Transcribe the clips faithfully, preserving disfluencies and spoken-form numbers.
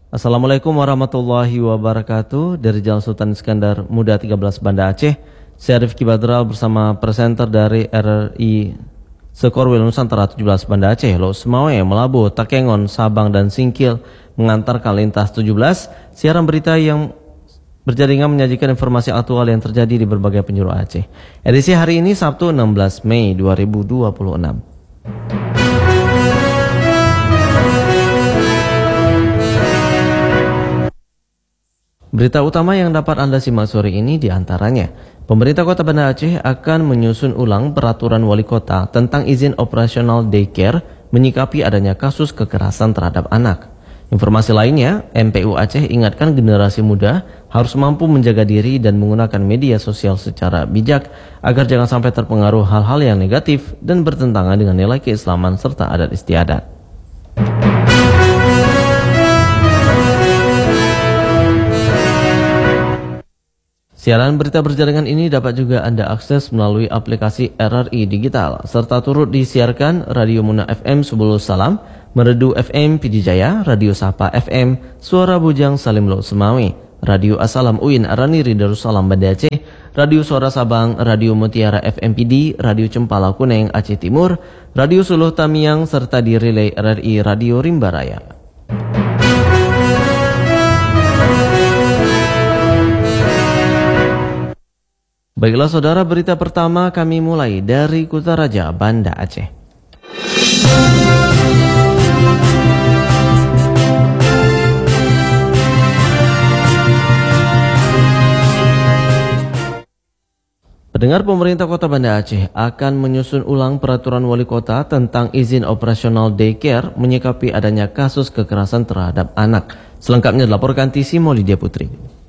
Assalamualaikum warahmatullahi wabarakatuh. Dari Jalan Sultan Iskandar Muda tiga belas Banda Aceh, saya Rifki Badral bersama presenter dari R R I Sekorwil Nusantara tujuh belas Banda Aceh, Lo Semawe, Melabu, Takengon, Sabang dan Singkil mengantarkan lintas tujuh belas siaran berita yang berjaringan menyajikan informasi aktual yang terjadi di berbagai penjuru Aceh. Edisi hari ini Sabtu enam belas Mei dua ribu dua puluh enam. Berita utama yang dapat Anda simak sore ini diantaranya, pemerintah Kota Banda Aceh akan menyusun ulang peraturan wali kota tentang izin operasional daycare menyikapi adanya kasus kekerasan terhadap anak. Informasi lainnya, M P U Aceh ingatkan generasi muda harus mampu menjaga diri dan menggunakan media sosial secara bijak agar jangan sampai terpengaruh hal-hal yang negatif dan bertentangan dengan nilai keislaman serta adat istiadat. Siaran berita berjaringan ini dapat juga Anda akses melalui aplikasi R R I Digital, serta turut disiarkan Radio Muna F M Subul Salam, Merdu F M Pidijaya, Radio Sapa F M, Suara Bujang Salim Lo Semawe, Radio Asalam Uin Araniri Darussalam Banda Aceh, Radio Suara Sabang, Radio Mutiara F M P D, Radio Cempala Kuneng Aceh Timur, Radio Suluh Tamiang, serta di relay R R I Radio Rimba Raya. Baiklah saudara, berita pertama kami mulai dari Kutaraja, Banda Aceh. Pendengar, pemerintah Kota Banda Aceh akan menyusun ulang peraturan wali kota tentang izin operasional daycare menyikapi adanya kasus kekerasan terhadap anak. Selengkapnya dilaporkan Tisi Maulidia Putri.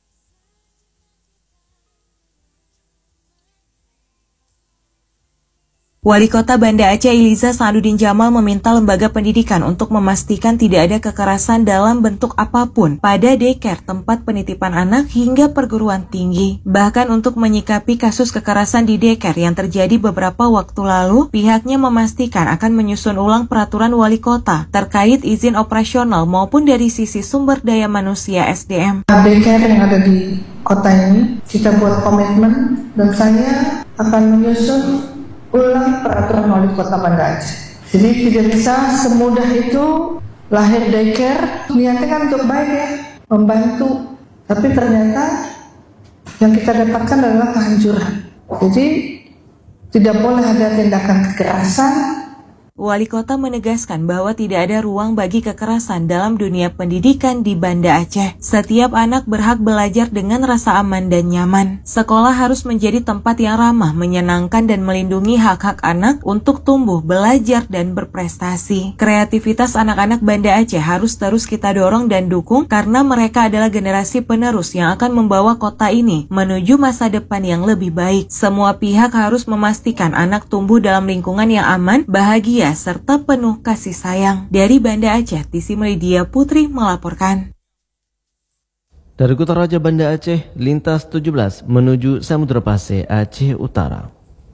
Wali Kota Banda Aceh Iliza Sa'adudin Jamal meminta lembaga pendidikan untuk memastikan tidak ada kekerasan dalam bentuk apapun pada daycare, tempat penitipan anak hingga perguruan tinggi. Bahkan untuk menyikapi kasus kekerasan di daycare yang terjadi beberapa waktu lalu, pihaknya memastikan akan menyusun ulang peraturan wali kota terkait izin operasional maupun dari sisi sumber daya manusia S D M. Daycare yang ada di kota ini, kita buat komitmen dan saya akan menyusun ulang peraturan wali kota Banda Aceh. Jadi tidak bisa semudah itu lahir daycare, niatnya kan untuk baik ya, membantu, tapi ternyata yang kita dapatkan adalah kehancuran. Jadi tidak boleh ada tindakan kekerasan. Wali kota menegaskan bahwa tidak ada ruang bagi kekerasan dalam dunia pendidikan di Banda Aceh. Setiap anak berhak belajar dengan rasa aman dan nyaman. Sekolah harus menjadi tempat yang ramah, menyenangkan dan melindungi hak-hak anak untuk tumbuh, belajar dan berprestasi. Kreativitas anak-anak Banda Aceh harus terus kita dorong dan dukung karena mereka adalah generasi penerus yang akan membawa kota ini menuju masa depan yang lebih baik. Semua pihak harus memastikan anak tumbuh dalam lingkungan yang aman, bahagia serta penuh kasih sayang. Dari Banda Aceh, Tisi Maulidia Putri melaporkan. Dari Kutaraja Banda Aceh, lintas tujuh belas menuju Samudra Pasir, Aceh Utara.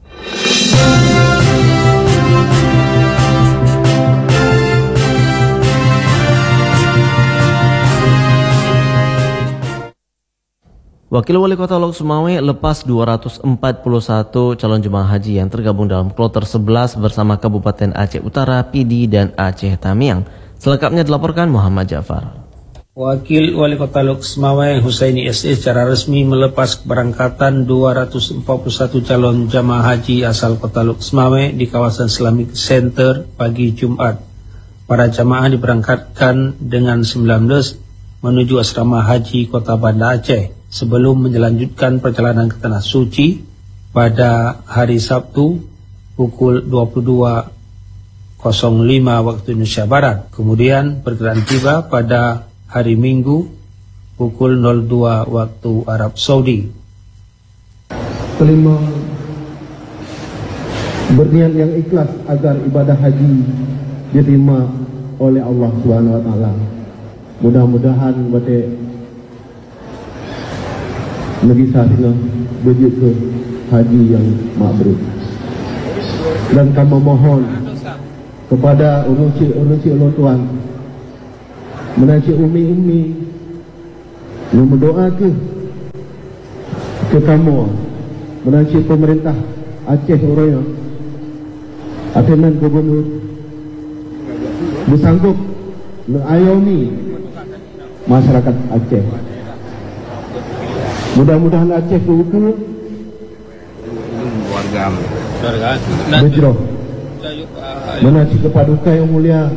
Wakil Wali Kota Lo Semawe lepas dua ratus empat puluh satu calon jemaah haji yang tergabung dalam kloter sebelas bersama Kabupaten Aceh Utara, Pidi, dan Aceh Tamiang. Selengkapnya dilaporkan Muhammad Jafar. Wakil Wali Kota Lo Semawe Husaini S E secara resmi melepas keberangkatan dua ratus empat puluh satu calon jemaah haji asal Kota Lo Semawe di kawasan Islamic Center pagi Jumat. Para jemaah diberangkatkan dengan sembilan bus menuju asrama haji Kota Banda Aceh sebelum melanjutkan perjalanan ke Tanah Suci pada hari Sabtu pukul dua puluh dua nol lima waktu Indonesia Barat. Kemudian perjalanan tiba pada hari Minggu pukul nol dua waktu Arab Saudi. Kelima, berniat yang ikhlas agar ibadah haji diterima oleh Allah Subhanahu wa taala. Mudah-mudahan bate negeri sana berjuk ke haji yang mabrur. Dan kami mohon kepada urusi-urusi Allah Tuhan menaci umi-umi yang berdoa ke ke kamu menaci pemerintah Aceh Oraya Atinan Gubernur bersanggup mengayomi masyarakat Aceh. Mudah-mudahan Aceh berukur Bejroh menaci kepaduka yang mulia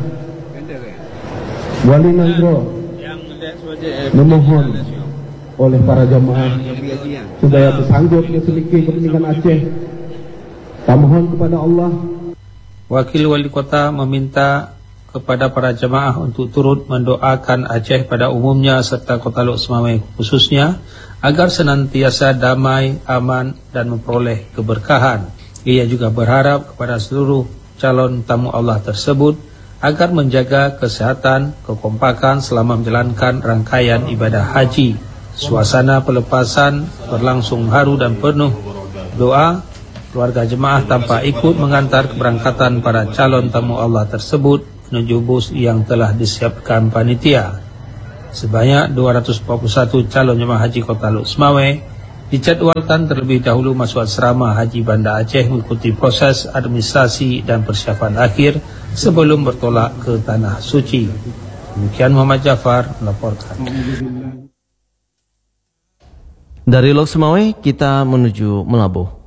Wali Nangro memohon oleh para jamaah supaya bersanggup memiliki kepentingan Aceh. Mohon kepada Allah. Wakil Wali Kota meminta kepada para jamaah untuk turut mendoakan Aceh pada umumnya serta Kota Lok Semawai khususnya agar senantiasa damai, aman dan memperoleh keberkahan. Ia juga berharap kepada seluruh calon tamu Allah tersebut agar menjaga kesehatan, kekompakan selama menjalankan rangkaian ibadah haji. Suasana pelepasan berlangsung haru dan penuh doa. Keluarga jemaah tampak ikut mengantar keberangkatan para calon tamu Allah tersebut menuju bus yang telah disiapkan panitia. Sebanyak dua ratus empat puluh satu calon jemaah haji Kota Lok Semawai dijadwalkan terlebih dahulu masuk asrama haji Banda Aceh mengikuti proses administrasi dan persiapan akhir sebelum bertolak ke Tanah Suci. Demikian Muhammad Jafar melaporkan. Dari Lok Semawai kita menuju Melabuh.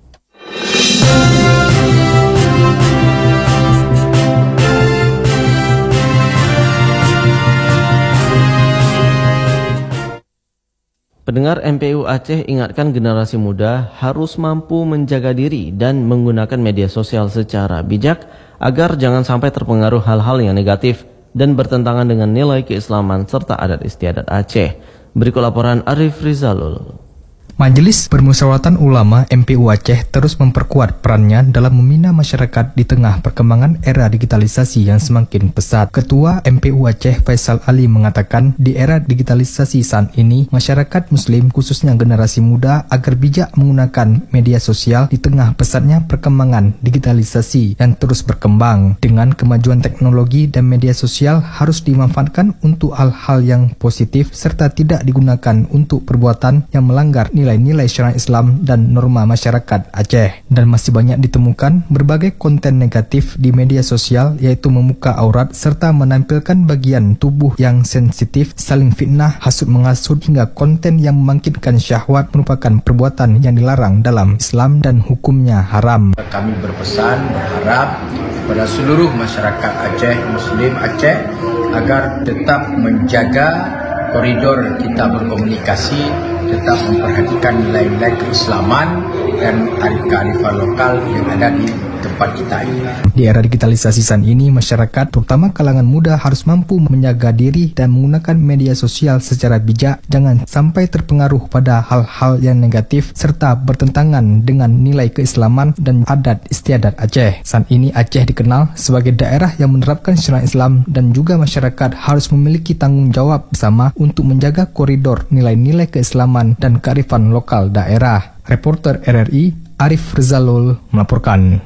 Pendengar M P U Aceh ingatkan generasi muda harus mampu menjaga diri dan menggunakan media sosial secara bijak agar jangan sampai terpengaruh hal-hal yang negatif dan bertentangan dengan nilai keislaman serta adat istiadat Aceh. Berikut laporan Arif Rizalul. Majelis Permusyawaratan Ulama M P U Aceh terus memperkuat perannya dalam membina masyarakat di tengah perkembangan era digitalisasi yang semakin pesat. Ketua M P U Aceh Faisal Ali mengatakan di era digitalisasi saat ini, masyarakat muslim khususnya generasi muda agar bijak menggunakan media sosial di tengah pesatnya perkembangan digitalisasi yang terus berkembang. Dengan kemajuan teknologi dan media sosial harus dimanfaatkan untuk hal-hal yang positif serta tidak digunakan untuk perbuatan yang melanggar nilai nilai syariat Islam dan norma masyarakat Aceh. Dan masih banyak ditemukan berbagai konten negatif di media sosial yaitu membuka aurat serta menampilkan bagian tubuh yang sensitif, saling fitnah, hasut menghasut hingga konten yang membangkitkan syahwat merupakan perbuatan yang dilarang dalam Islam dan hukumnya haram. Kami berpesan, berharap kepada seluruh masyarakat Aceh, Muslim Aceh agar tetap menjaga koridor kita berkomunikasi, tetap memperhatikan nilai-nilai keislaman dan kearifan lokal yang ada di tempat kita ini. Di era digitalisasi saat ini, masyarakat terutama kalangan muda harus mampu menjaga diri dan menggunakan media sosial secara bijak, jangan sampai terpengaruh pada hal-hal yang negatif serta bertentangan dengan nilai keislaman dan adat istiadat Aceh. Saat ini Aceh dikenal sebagai daerah yang menerapkan syariat Islam dan juga masyarakat harus memiliki tanggung jawab bersama untuk menjaga koridor nilai-nilai keislaman dan kearifan lokal daerah. Reporter R R I Arif Rizalul melaporkan.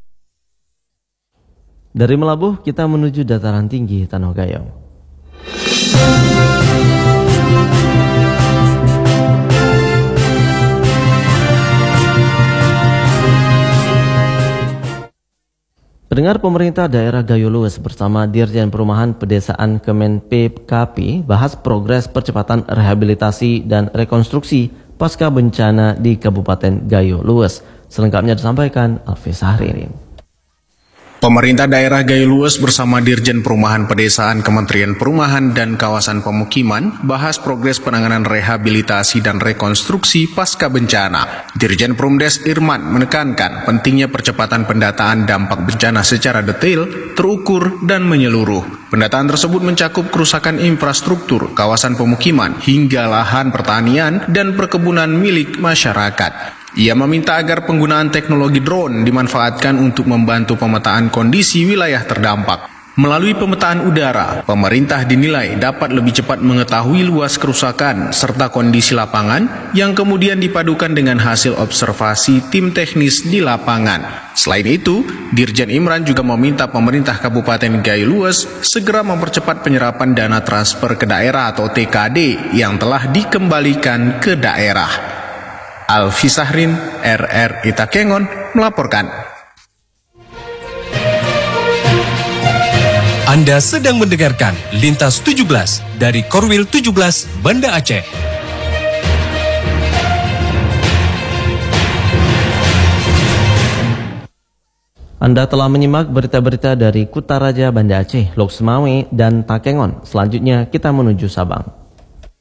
Dari Melabuh kita menuju dataran tinggi Tanah Gayam. Pendengar, pemerintah daerah Gayo Luwes bersama Dirjen Perumahan Pedesaan Kemen P K P bahas progres percepatan rehabilitasi dan rekonstruksi pasca bencana di Kabupaten Gayo Luwes. Selengkapnya disampaikan Alfi Sahririn. Pemerintah daerah Gayo Luwes bersama Dirjen Perumahan Pedesaan Kementerian Perumahan dan Kawasan Pemukiman bahas progres penanganan rehabilitasi dan rekonstruksi pasca bencana. Dirjen Perumdes Irman menekankan pentingnya percepatan pendataan dampak bencana secara detail, terukur, dan menyeluruh. Pendataan tersebut mencakup kerusakan infrastruktur, kawasan pemukiman, hingga lahan pertanian dan perkebunan milik masyarakat. Ia meminta agar penggunaan teknologi drone dimanfaatkan untuk membantu pemetaan kondisi wilayah terdampak. Melalui pemetaan udara, pemerintah dinilai dapat lebih cepat mengetahui luas kerusakan serta kondisi lapangan yang kemudian dipadukan dengan hasil observasi tim teknis di lapangan. Selain itu, Dirjen Imran juga meminta pemerintah Kabupaten Gayo-Lues segera mempercepat penyerapan dana transfer ke daerah atau T K D yang telah dikembalikan ke daerah. Alfi Sahrin, R R I Takengon, melaporkan. Anda sedang mendengarkan Lintas tujuh belas dari Korwil tujuh belas Banda Aceh. Anda telah menyimak berita-berita dari Kutaraja Banda Aceh, Lok Semawe, dan Takengon. Selanjutnya kita menuju Sabang.